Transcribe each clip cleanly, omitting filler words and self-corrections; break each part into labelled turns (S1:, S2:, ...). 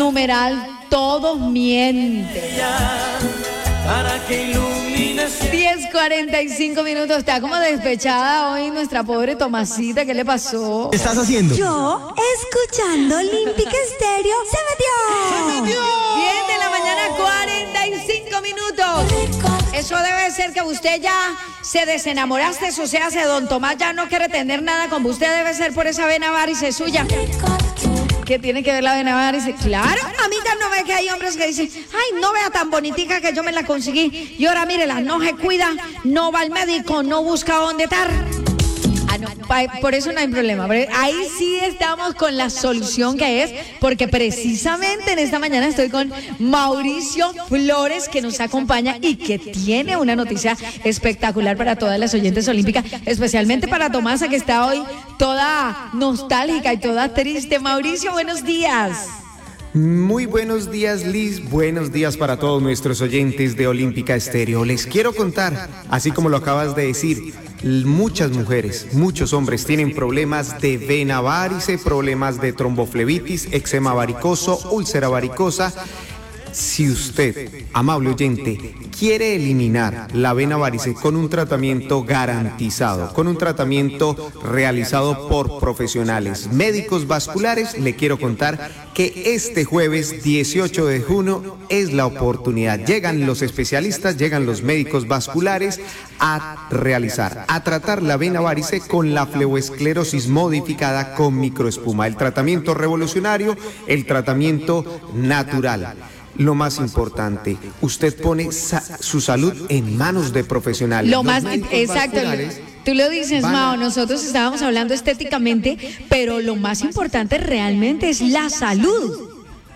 S1: numeral todos mienten. 10:45 minutos. Está como despechada hoy nuestra pobre Tomasita. ¿Qué le pasó?
S2: ¿Qué estás haciendo?
S3: Yo, escuchando Olímpica Estéreo, ¡se metió!
S1: 10 de la mañana, 45 minutos. Eso debe ser que usted ya se desenamoraste, o sea, don Tomás ya no quiere tener nada con usted, debe ser por esa vena varice suya. ¿Qué tiene que ver la vena varice? Claro, amiga, no ve que hay hombres que dicen, ay, no vea tan bonitica que yo me la conseguí, y ahora mírela, no se cuida, no va al médico, no busca dónde estar. No, por eso no hay problema. Ahí sí estamos con la solución que es, porque precisamente en esta mañana estoy con Mauricio Flores, que nos acompaña y que tiene una noticia espectacular para todas las oyentes olímpicas, especialmente para Tomasa, que está hoy toda nostálgica y toda triste. Mauricio, buenos días.
S2: Muy buenos días, Liz. Buenos días para todos nuestros oyentes de Olímpica Estéreo. Les quiero contar, así como lo acabas de decir, muchas mujeres, muchos hombres tienen problemas de vena varice, problemas de tromboflebitis, eczema varicoso, úlcera varicosa. Si usted, amable oyente, quiere eliminar la vena varice con un tratamiento garantizado, con un tratamiento realizado por profesionales médicos vasculares, le quiero contar que este jueves 18 de junio es la oportunidad. Llegan los especialistas, llegan los médicos vasculares a tratar la vena varice con la fleboesclerosis modificada con microespuma. El tratamiento revolucionario, el tratamiento natural. Lo más importante, usted pone su salud en manos de profesionales.
S1: Lo más, exacto. Tú lo dices, Mao, nosotros estábamos hablando estéticamente, pero lo más importante realmente es la salud.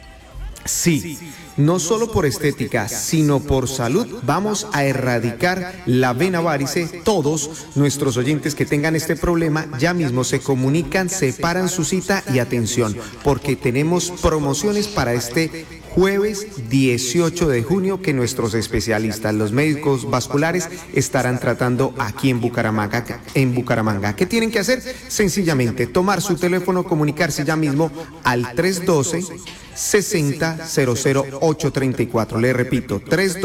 S2: Sí, no solo por estética, sino por salud, vamos a erradicar la vena varice. Todos nuestros oyentes que tengan este problema ya mismo se comunican, separan su cita y atención, porque tenemos promociones para este jueves 18 de junio que nuestros especialistas, los médicos vasculares, estarán tratando aquí en Bucaramanga. ¿Qué tienen que hacer? Sencillamente tomar su teléfono, comunicarse ya mismo al 312-60-00834. Le repito,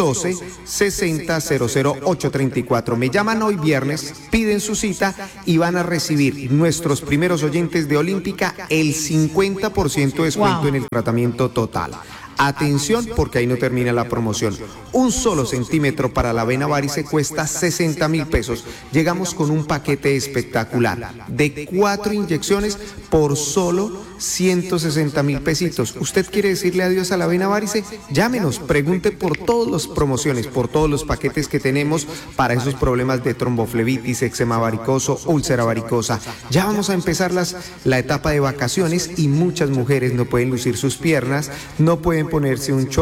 S2: 312-60-00834. Me llaman hoy viernes, piden su cita y van a recibir nuestros primeros oyentes de Olímpica el 50% de descuento en el tratamiento total. Atención, porque ahí no termina la promoción. Un solo centímetro para la vena varice cuesta 60.000 pesos. Llegamos con un paquete espectacular de 4 inyecciones por solo 160.000 pesitos. ¿Usted quiere decirle adiós a la vena varice? Llámenos, pregunte por todas las promociones, por todos los paquetes que tenemos para esos problemas de tromboflebitis, eczema varicoso, úlcera varicosa. Ya vamos a empezar la etapa de vacaciones y muchas mujeres no pueden lucir sus piernas, no pueden ponerse un